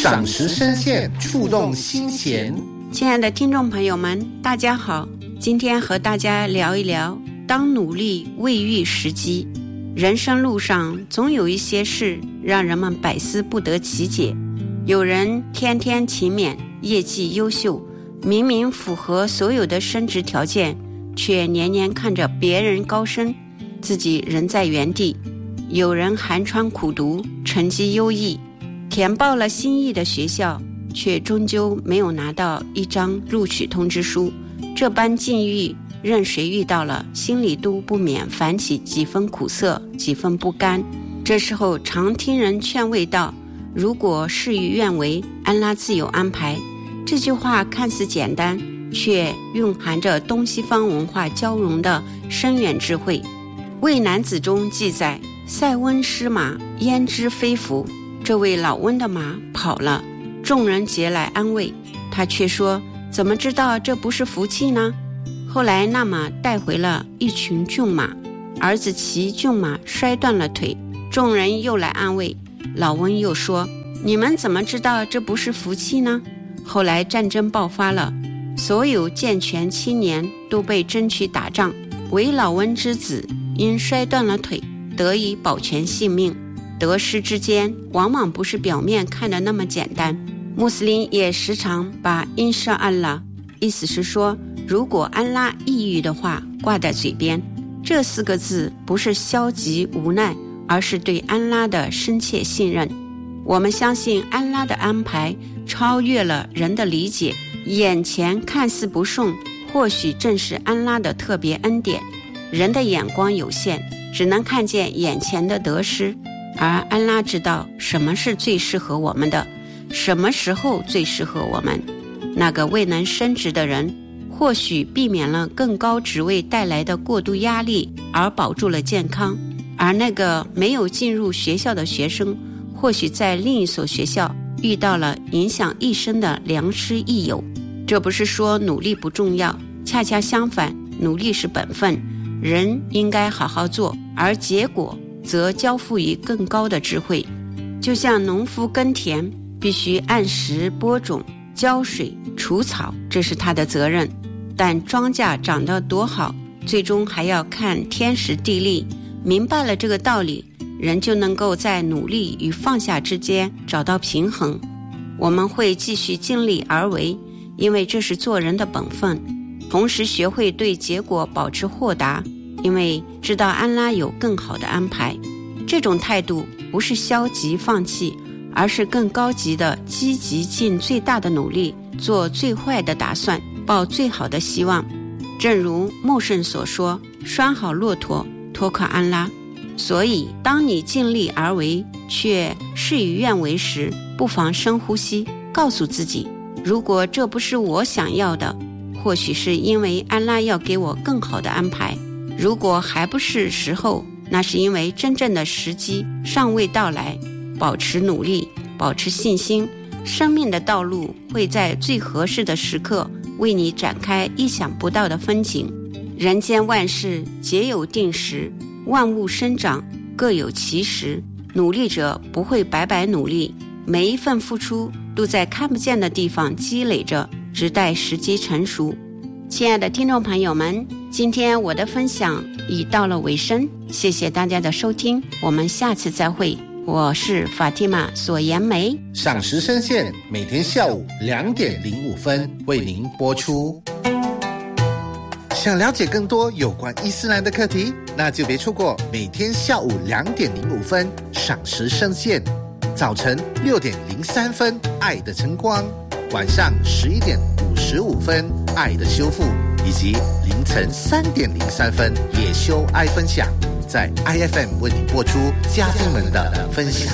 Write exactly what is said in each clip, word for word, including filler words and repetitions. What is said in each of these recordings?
赏识深陷，触动心弦。 亲爱的听众朋友们，大家好，今天和大家聊一聊，当努力未遇时机。人生路上总有一些事让人们百思不得其解，有人天天勤勉，业绩优秀，明明符合所有的升职条件，却年年看着别人高升，自己仍在原地。有人寒窗苦读，成绩优异，填报了心仪的学校，却终究没有拿到一张录取通知书。这般境遇，任谁遇到了，心里都不免泛起几分苦涩，几分不甘。这时候常听人劝慰道，如果事与愿违，安拉自有安排。这句话看似简单，却蕴含着东西方文化交融的深远智慧。魏南子中记载，塞翁失马，焉知非福。这位老温的马跑了，众人皆来安慰，他却说，怎么知道这不是福气呢？后来那马带回了一群骏马，儿子骑骏马摔断了腿，众人又来安慰，老温又说，你们怎么知道这不是福气呢？后来战争爆发了，所有健全青年都被征去打仗，唯老温之子因摔断了腿，得以保全性命。得失之间往往不是表面看的那么简单。穆斯林也时常把因沙安拉，意思是说，如果安拉抑郁的话，挂在嘴边。这四个字不是消极无奈，而是对安拉的深切信任。我们相信安拉的安排超越了人的理解，眼前看似不顺，或许正是安拉的特别恩典。人的眼光有限，只能看见眼前的得失，而安拉知道什么是最适合我们的，什么时候最适合我们。那个未能升职的人，或许避免了更高职位带来的过度压力，而保住了健康；而那个没有进入学校的学生，或许在另一所学校遇到了影响一生的良师益友。这不是说努力不重要，恰恰相反，努力是本分，人应该好好做，而结果则交付于更高的智慧。就像农夫耕田，必须按时播种、浇水、除草，这是他的责任。但庄稼长得多好，最终还要看天时地利。明白了这个道理，人就能够在努力与放下之间找到平衡。我们会继续尽力而为，因为这是做人的本分。同时学会对结果保持豁达，因为知道安拉有更好的安排。这种态度不是消极放弃，而是更高级的积极尽最大的努力，做最坏的打算，抱最好的希望。正如穆圣所说，拴好骆驼，托靠安拉。所以当你尽力而为，却事与愿违时，不妨深呼吸，告诉自己，如果这不是我想要的，或许是因为安拉要给我更好的安排。如果还不是时候，那是因为真正的时机尚未到来。保持努力，保持信心，生命的道路会在最合适的时刻为你展开意想不到的风景。人间万事皆有定时，万物生长各有其时，努力者不会白白努力，每一份付出都在看不见的地方积累着，直待时机成熟。亲爱的听众朋友们，今天我的分享已到了尾声，谢谢大家的收听，我们下次再会。我是法蒂玛索颜梅， 赏识深陷，每天下午两点零五分为您播出。想了解更多有关伊斯兰的课题，那就别错过每天下午两点零五分赏识深陷，早晨六点零三分爱的晨光，晚上十一点五十五分爱的修复，以及凌晨三点零三分也修爱分享，在 I F M 为您播出嘉宾们的分享。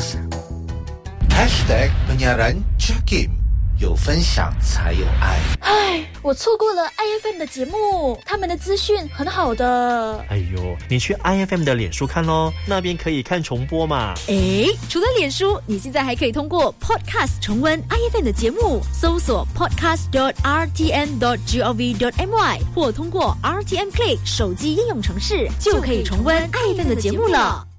Hashtag penyiaran Jakim， 有分享才有爱。 唉，我错过了 I F M 的节目，他们的资讯很好的。 哎呦，你去 I F M 的脸书看咯，那边可以看重播嘛。 诶，除了脸书，你现在还可以通过 Podcast 重温 I F M 的节目，搜索 podcast dot r t n dot gov dot my 或通过 R T N Play 手机应用程式，就可以重温 I F M 的节目了。